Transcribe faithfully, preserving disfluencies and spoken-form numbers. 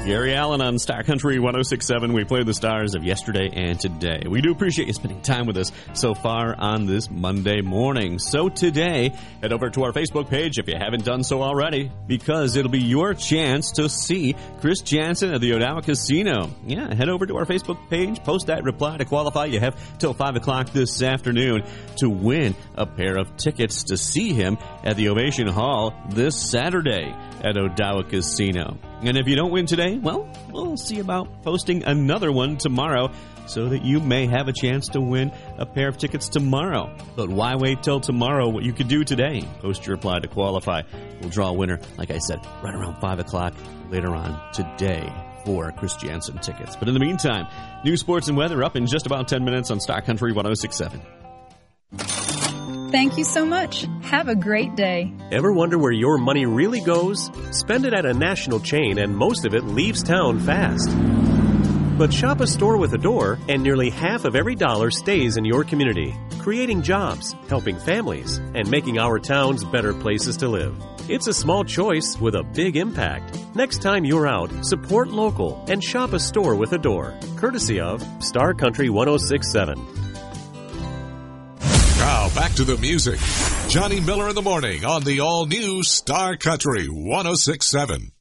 Gary Allen on Star Country one oh six point seven. We play the stars of yesterday and today. We do appreciate you spending time with us so far on this Monday morning. So today, head over to our Facebook page if you haven't done so already, because it'll be your chance to see Chris Jansen at the Odawa Casino. Yeah, head over to our Facebook page, post that reply to qualify. You have till five o'clock this afternoon to win a pair of tickets to see him at the Ovation Hall this Saturday at Odawa Casino. And if you don't win today, well, we'll see about posting another one tomorrow so that you may have a chance to win a pair of tickets tomorrow. But why wait till tomorrow? What you could do today, post your reply to qualify. We'll draw a winner, like I said, right around five o'clock later on today for Chris Jansen tickets. But in the meantime, news, sports, and weather up in just about ten minutes on Star Country one oh six point seven. Thank you so much. Have a great day. Ever wonder where your money really goes? Spend it at a national chain and most of it leaves town fast. But shop a store with a door and nearly half of every dollar stays in your community, creating jobs, helping families, and making our towns better places to live. It's a small choice with a big impact. Next time you're out, support local and shop a store with a door, courtesy of Star Country one oh six point seven. Now back to the music. Johnny Miller in the morning on the all-new Star Country one oh six point seven.